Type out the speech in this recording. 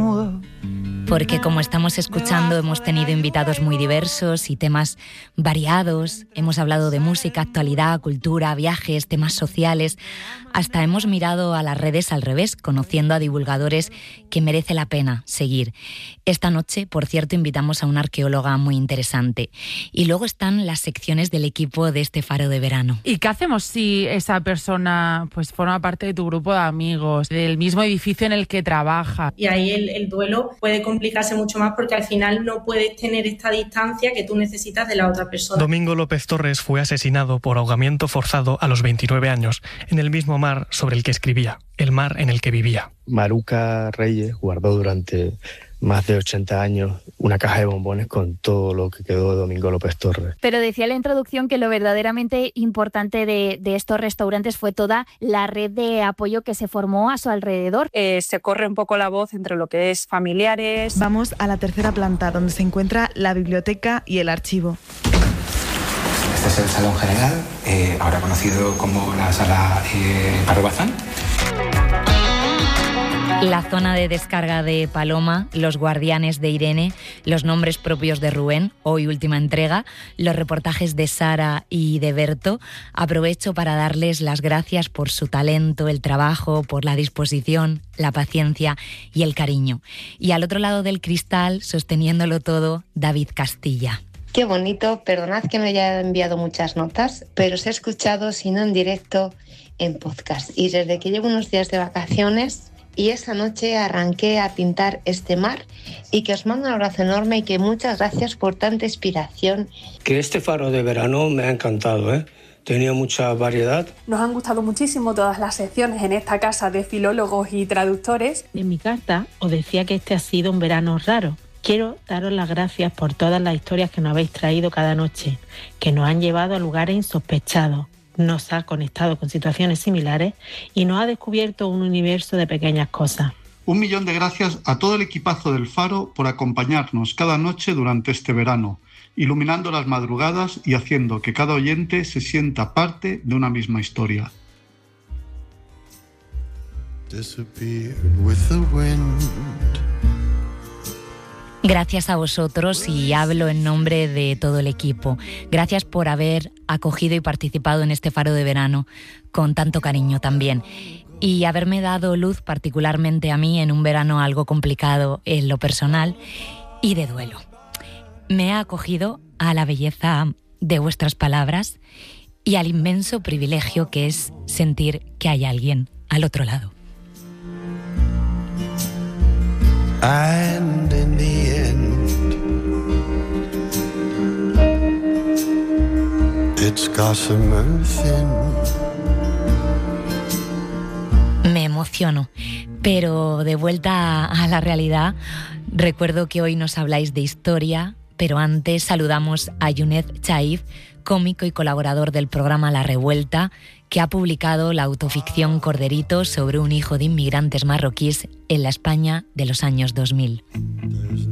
desnudo. Porque como estamos escuchando, hemos tenido invitados muy diversos y temas variados. Hemos hablado de música, actualidad, cultura, viajes, temas sociales. Hasta hemos mirado a las redes al revés, conociendo a divulgadores que merece la pena seguir. Esta noche, por cierto, invitamos a una arqueóloga muy interesante. Y luego están las secciones del equipo de este Faro de Verano. ¿Y qué hacemos si esa persona pues forma parte de tu grupo de amigos, del mismo edificio en el que trabaja? Y ahí el duelo puede complicarse mucho más porque al final no puedes tener esta distancia que tú necesitas de la otra persona. Domingo López Torres fue asesinado por ahogamiento forzado a los 29 años en el mismo mar sobre el que escribía, el mar en el que vivía. Maruca Reyes guardó durante más de 80 años una caja de bombones con todo lo que quedó de Domingo López Torres. Pero decía en la introducción que lo verdaderamente importante de estos restaurantes fue toda la red de apoyo que se formó a su alrededor. Se corre un poco la voz entre lo que es familiares. Vamos a la tercera planta, donde se encuentra la biblioteca y el archivo. Este es el Salón General, ahora conocido como la Sala Parro Bazán. La zona de descarga de Paloma, los guardianes de Irene, los nombres propios de Rubén, hoy última entrega, los reportajes de Sara y de Berto. Aprovecho para darles las gracias por su talento, el trabajo, por la disposición, la paciencia y el cariño. Y al otro lado del cristal, sosteniéndolo todo, David Castilla. Qué bonito, perdonad que no haya enviado muchas notas, pero os he escuchado, si no en directo, en podcast. Y desde que llevo unos días de vacaciones y esa noche arranqué a pintar este mar, y que os mando un abrazo enorme y que muchas gracias por tanta inspiración. Que este Faro de Verano me ha encantado, Tenía mucha variedad. Nos han gustado muchísimo todas las secciones en esta casa de filólogos y traductores. En mi carta os decía que este ha sido un verano raro. Quiero daros las gracias por todas las historias que nos habéis traído cada noche, que nos han llevado a lugares insospechados, nos ha conectado con situaciones similares y nos ha descubierto un universo de pequeñas cosas. 1.000.000 de gracias a todo el equipazo del Faro por acompañarnos cada noche durante este verano, iluminando las madrugadas y haciendo que cada oyente se sienta parte de una misma historia. Gracias a vosotros, y hablo en nombre de todo el equipo. Gracias por haber acogido y participado en este Faro de Verano con tanto cariño también. Y haberme dado luz particularmente a mí en un verano algo complicado en lo personal y de duelo. Me ha acogido a la belleza de vuestras palabras y al inmenso privilegio que es sentir que hay alguien al otro lado. And in the end, it's gossamer thin. Me emociono, pero de vuelta a la realidad, recuerdo que hoy nos habláis de historia, pero antes saludamos a Younet Chaif, cómico y colaborador del programa La Revuelta, que ha publicado la autoficción Corderito sobre un hijo de inmigrantes marroquíes en la España de los años 2000.